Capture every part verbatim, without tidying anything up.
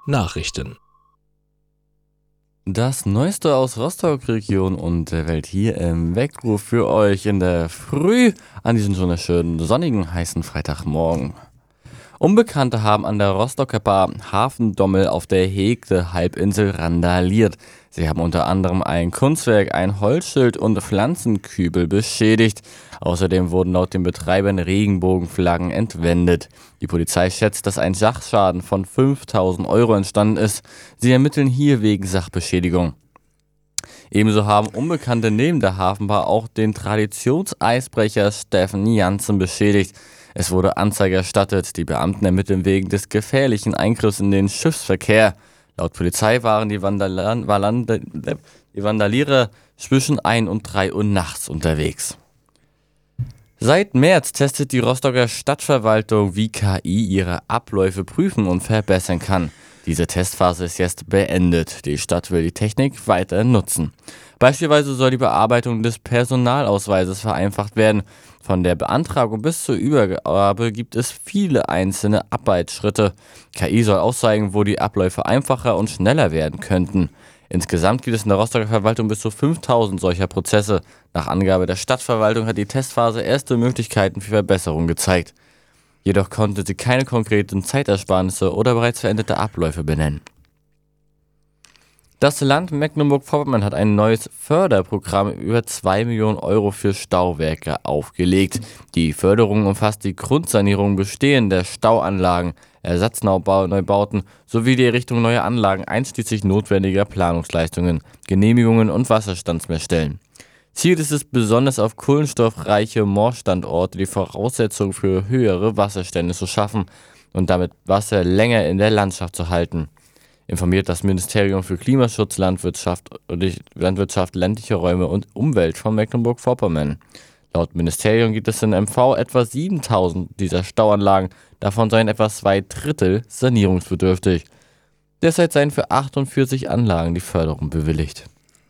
Nachrichten. Das Neueste aus Rostock, Region und der Welt hier im Weckruf für euch in der Früh an diesem wunderschönen, sonnigen, heißen Freitagmorgen. Unbekannte haben an der Rostocker Bar Hafendommel auf der Hegde-Halbinsel randaliert. Sie haben unter anderem ein Kunstwerk, ein Holzschild und Pflanzenkübel beschädigt. Außerdem wurden laut den Betreibern Regenbogenflaggen entwendet. Die Polizei schätzt, dass ein Sachschaden von fünftausend Euro entstanden ist. Sie ermitteln hier wegen Sachbeschädigung. Ebenso haben Unbekannte neben der Hafenbar auch den Traditionseisbrecher Steffen Janssen beschädigt. Es wurde Anzeige erstattet. Die Beamten ermitteln wegen des gefährlichen Eingriffs in den Schiffsverkehr. Laut Polizei waren die, Vandalan, Valande, die Vandalierer zwischen ein und drei Uhr nachts unterwegs. Seit März testet die Rostocker Stadtverwaltung, wie K I ihre Abläufe prüfen und verbessern kann. Diese Testphase ist jetzt beendet. Die Stadt will die Technik weiter nutzen. Beispielsweise soll die Bearbeitung des Personalausweises vereinfacht werden. Von der Beantragung bis zur Übergabe gibt es viele einzelne Arbeitsschritte. K I soll aufzeigen, wo die Abläufe einfacher und schneller werden könnten. Insgesamt gibt es in der Rostocker Verwaltung bis zu fünftausend solcher Prozesse. Nach Angabe der Stadtverwaltung hat die Testphase erste Möglichkeiten für Verbesserung gezeigt. Jedoch konnte sie keine konkreten Zeitersparnisse oder bereits veränderte Abläufe benennen. Das Land Mecklenburg-Vorpommern hat ein neues Förderprogramm über zwei Millionen Euro für Stauwerke aufgelegt. Die Förderung umfasst die Grundsanierung bestehender Stauanlagen, Ersatzneubauten sowie die Errichtung neuer Anlagen einschließlich notwendiger Planungsleistungen, Genehmigungen und Wasserstandsmessstellen. Ziel ist es, besonders auf kohlenstoffreiche Moorstandorte die Voraussetzungen für höhere Wasserstände zu schaffen und damit Wasser länger in der Landschaft zu halten, informiert das Ministerium für Klimaschutz, Landwirtschaft, Landwirtschaft, ländliche Räume und Umwelt von Mecklenburg-Vorpommern. Laut Ministerium gibt es in M V etwa siebentausend dieser Stauanlagen, davon seien etwa zwei Drittel sanierungsbedürftig. Derzeit seien für achtundvierzig Anlagen die Förderung bewilligt.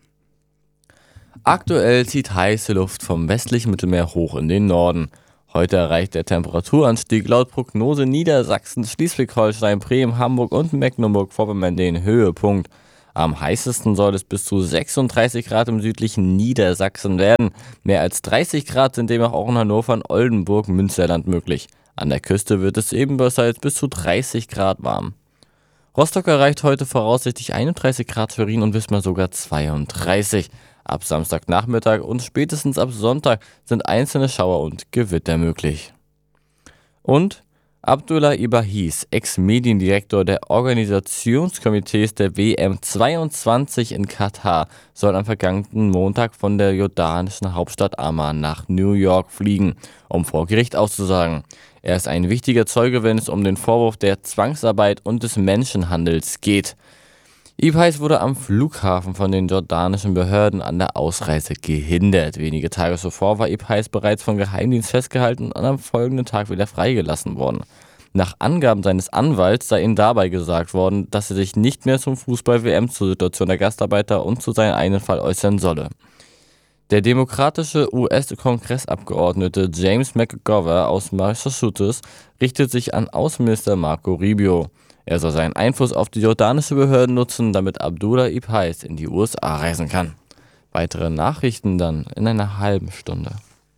Aktuell zieht heiße Luft vom westlichen Mittelmeer hoch in den Norden. Heute erreicht der Temperaturanstieg laut Prognose Niedersachsen, Schleswig-Holstein, Bremen, Hamburg und Mecklenburg-Vorpommern den Höhepunkt. Am heißesten soll es bis zu sechsunddreißig Grad im südlichen Niedersachsen werden. Mehr als dreißig Grad sind demnach auch in Hannover und Oldenburg, Münsterland möglich. An der Küste wird es ebenfalls bis zu dreißig Grad warm. Rostock erreicht heute voraussichtlich einunddreißig Grad, Schwerin und Wismar sogar zweiunddreißig. Ab Samstagnachmittag und spätestens ab Sonntag sind einzelne Schauer und Gewitter möglich. Und Abdullah Ibahis, Ex-Mediendirektor der Organisationskomitees der W M zweiundzwanzig in Katar, soll am vergangenen Montag von der jordanischen Hauptstadt Amman nach New York fliegen, um vor Gericht auszusagen. Er ist ein wichtiger Zeuge, wenn es um den Vorwurf der Zwangsarbeit und des Menschenhandels geht. Ibahis wurde am Flughafen von den jordanischen Behörden an der Ausreise gehindert. Wenige Tage zuvor war Ibahis bereits vom Geheimdienst festgehalten und am folgenden Tag wieder freigelassen worden. Nach Angaben seines Anwalts sei ihm dabei gesagt worden, dass er sich nicht mehr zum Fußball-W M, zur Situation der Gastarbeiter und zu seinem eigenen Fall äußern solle. Der demokratische U S-Kongressabgeordnete James McGovern aus Massachusetts richtet sich an Außenminister Marco Rubio. Er soll seinen Einfluss auf die jordanische Behörden nutzen, damit Abdullah Ibahis in die U S A reisen kann. Weitere Nachrichten dann in einer halben Stunde.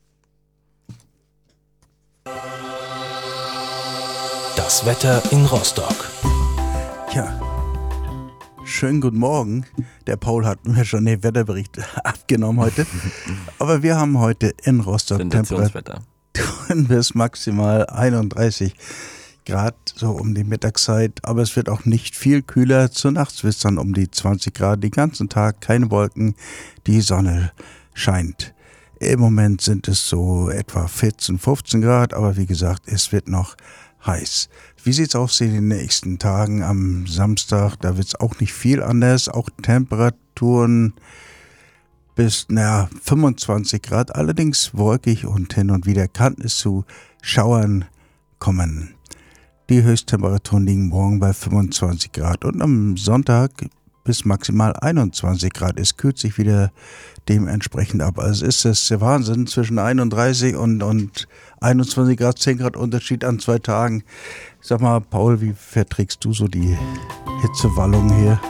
Das Wetter in Rostock. Ja, schönen guten Morgen. Der Paul hat mir schon den Wetterbericht abgenommen heute. Aber wir haben heute in Rostock Temperaturen bis maximal einunddreißig Grad, so um die Mittagszeit. Aber es wird auch nicht viel kühler. Zur Nacht wird es dann um die zwanzig Grad. Den ganzen Tag keine Wolken, die Sonne scheint. Im Moment sind es so etwa vierzehn, fünfzehn Grad. Aber wie gesagt, es wird noch heiß. Wie sieht es aus in den nächsten Tagen? Am Samstag, da wird es auch nicht viel anders. Auch Temperaturen bis naja, fünfundzwanzig Grad. Allerdings wolkig und hin und wieder kann es zu Schauern kommen. Die Höchsttemperaturen liegen morgen bei fünfundzwanzig Grad und am Sonntag bis maximal einundzwanzig Grad. Es kühlt sich wieder dementsprechend ab. Also ist es der Wahnsinn zwischen einunddreißig und, und einundzwanzig Grad, zehn Grad Unterschied an zwei Tagen. Sag mal, Paul, wie verträgst du so die Hitzewallung hier.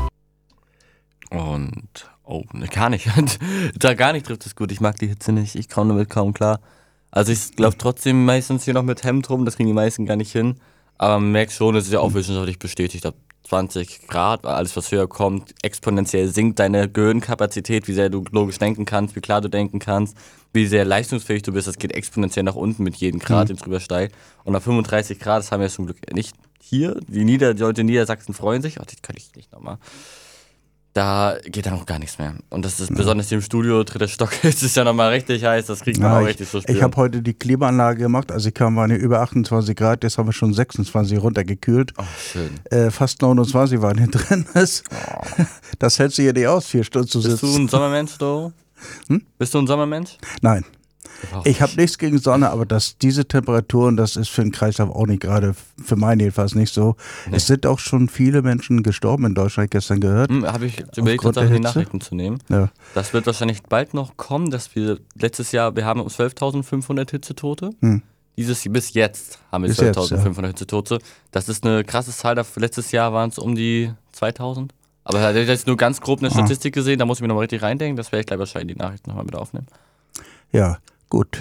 Und, oh, ne, gar nicht. Da gar nicht trifft es gut. Ich mag die Hitze nicht. Ich komme damit kaum klar. Also ich glaube trotzdem meistens hier noch mit Hemd rum. Das kriegen die meisten gar nicht hin. Aber man merkt schon, es ist ja auch wissenschaftlich bestätigt, ab zwanzig Grad, weil alles, was höher kommt, exponentiell sinkt deine Gehirnkapazität, wie sehr du logisch denken kannst, wie klar du denken kannst, wie sehr leistungsfähig du bist. Das geht exponentiell nach unten mit jedem Grad, den mhm. drüber steigt. Und bei fünfunddreißig Grad, das haben wir zum Glück nicht hier. Die, Nieder-, die Leute in Niedersachsen freuen sich. Oh, das kann ich nicht nochmal. Da geht dann auch gar nichts mehr. Und das ist ja. besonders hier im Studio, dritter Stock, es ist ja nochmal richtig heiß, das kriegt man ja, auch ich, richtig so spüren. Ich habe heute die Klimaanlage gemacht, also ich kam waren hier über achtundzwanzig Grad, jetzt haben wir schon sechsundzwanzig runtergekühlt. Oh, schön. Äh, fast neunundzwanzig waren hier drin. Oh. Das hältst du hier nicht aus, vier Stunden zu sitzen. Bist du ein Sommermensch, du? Hm? Bist du ein Sommermensch? Nein. Ich habe nichts gegen Sonne, aber dass diese Temperaturen, das ist für den Kreislauf auch nicht gerade, für meinen jedenfalls nicht so. Nee. Es sind auch schon viele Menschen gestorben in Deutschland, gestern gehört. Hm, habe ich überlegt, uns die Nachrichten zu nehmen. Ja. Das wird wahrscheinlich bald noch kommen, dass wir letztes Jahr, wir haben um zwölftausendfünfhundert Hitzetote. Hm. Dieses, bis jetzt haben wir zwölftausendfünfhundert ja. Hitzetote. Das ist eine krasse Zahl, letztes Jahr waren es um die zweitausend. Aber da habe ich jetzt nur ganz grob eine Statistik gesehen, da muss ich mir nochmal richtig reindenken, das werde ich gleich wahrscheinlich die Nachrichten nochmal mit aufnehmen. Ja. Gut.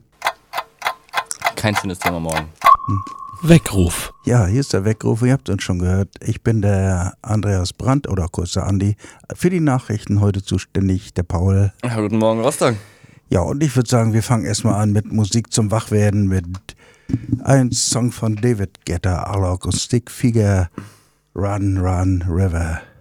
Kein schönes Thema morgen. Hm. Weckruf. Ja, hier ist der Weckruf. Ihr habt uns schon gehört. Ich bin der Andreas Brandt oder kurz der Andi. Für die Nachrichten heute zuständig der Paul. Ja, guten Morgen, Rostock. Ja, und ich würde sagen, wir fangen erstmal an mit Musik zum Wachwerden mit einem Song von David Guetta, Alok und Stick Figure, Run, Run, River.